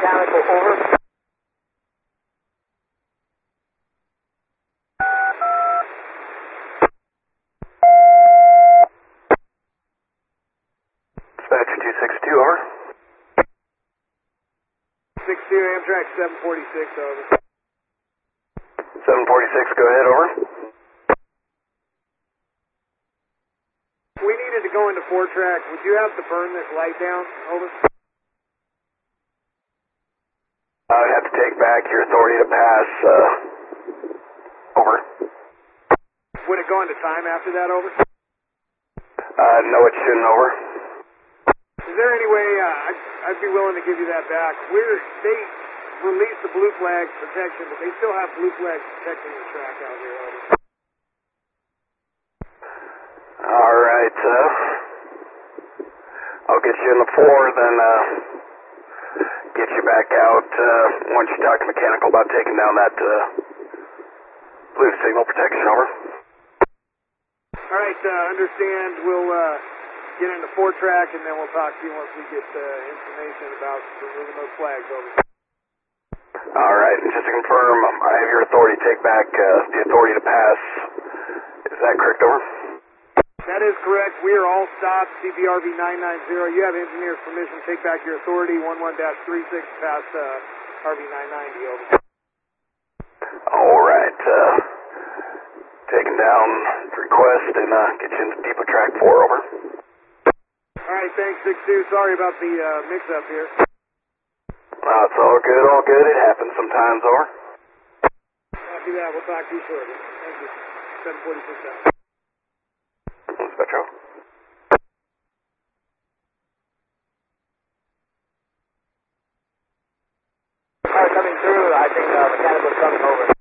mechanical, over. Dispatcher 262, over. 62, Amtrak 746, over. 746, go ahead, over. We needed to go into 4-track. Would you have to burn this light down, over? I would have to take back your authority to pass, over. Would it go into time after that, over? No, it shouldn't, over. Is there any way, I'd be willing to give you that back. They released the blue flag protection, but they still have blue flags protecting the track out here, over. Alright, I'll get you in the 4, then, get you back out, once you talk to mechanical about taking down that, blue signal protection, over. Alright, understand. We'll, get into 4-track, and then we'll talk to you once we get, information about removing those flags, over. Alright, and just to confirm, I have your authority to take back, the authority to pass. Is that correct, over? That is correct. We are all stopped. CBRV 990. You have engineer's permission to take back your authority. 11-36 past RV 990. Over. Alright, taking down the request and get you into depot track 4, over. Alright, thanks, 62. Sorry about the mix-up here. It's all good, all good. It happens sometimes, over. Copy that. We'll talk to you shortly. Thank you. 746 out. Metro. Car coming through. I think mechanical's coming over.